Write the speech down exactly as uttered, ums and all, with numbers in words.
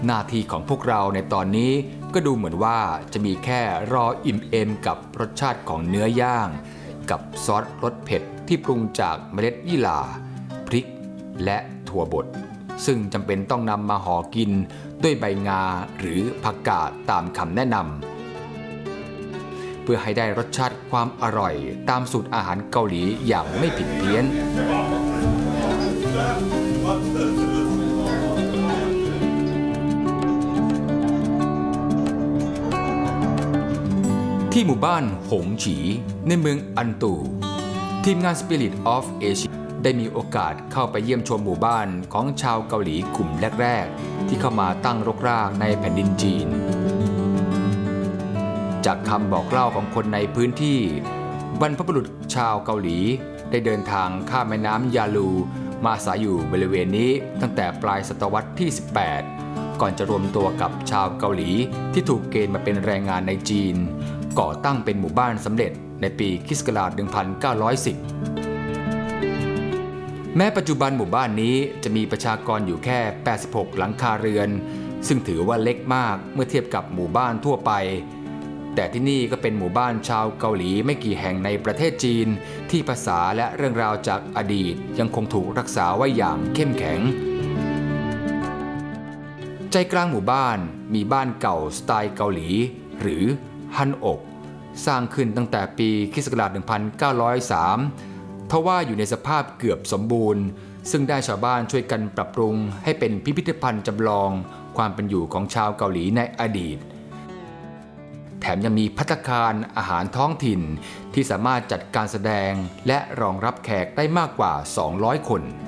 หน้าที่ของพวกเราในตอนนี้ก็ดูเหมือนว่าจะมีแค่รออิ่มเอมกับรสชาติของเนื้อย่างกับซอสรสเผ็ดที่ปรุงจากเมล็ดยี่หร่าพริกและถั่วบดซึ่งจำเป็นต้องนำมาห่อกินด้วยใบงาหรือผักกาดตามคำแนะนำเพื่อให้ได้รสชาติความอร่อยตามสูตรอาหารเกาหลีอย่างไม่ผิดเพี้ยนที่หมู่บ้านหงฉีในเมืองอันตูทีมงาน Spirit of Asia ได้มีโอกาสเข้าไปเยี่ยมชมหมู่บ้านของชาวเกาหลีกลุ่มแรกๆที่เข้ามาตั้งรกรากในแผ่นดินจีนจากคำบอกเล่าของคนในพื้นที่บรรพบุรุษชาวเกาหลีได้เดินทางข้ามแม่น้ำยาลูมาอาศัยอยู่บริเวณนี้ตั้งแต่ปลายศตวรรษที่สิบแปดก่อนจะรวมตัวกับชาวเกาหลีที่ถูกเกณฑ์มาเป็นแรงงานในจีนก่อตั้งเป็นหมู่บ้านสำเร็จในปีค.ศ. หนึ่งพันเก้าร้อยสิบ แม้ปัจจุบันหมู่บ้านนี้จะมีประชากรอยู่แค่แปดสิบหกหลังคาเรือนซึ่งถือว่าเล็กมากเมื่อเทียบกับหมู่บ้านทั่วไปแต่ที่นี่ก็เป็นหมู่บ้านชาวเกาหลีไม่กี่แห่งในประเทศจีนที่ภาษาและเรื่องราวจากอดีตยังคงถูกรักษาไว้อย่างเข้มแข็งใจกลางหมู่บ้านมีบ้านเก่าสไตล์เกาหลีหรือฮันอกสร้างขึ้นตั้งแต่ปีค.ศ. หนึ่งพันเก้าร้อยสามทว่าอยู่ในสภาพเกือบสมบูรณ์ซึ่งได้ชาวบ้านช่วยกันปรับปรุงให้เป็นพิพิธภัณฑ์จำลองความเป็นอยู่ของชาวเกาหลีในอดีตแถมยังมีภัตตาคารอาหารท้องถิ่นที่สามารถจัดการแสดงและรองรับแขกได้มากกว่าสองร้อยคน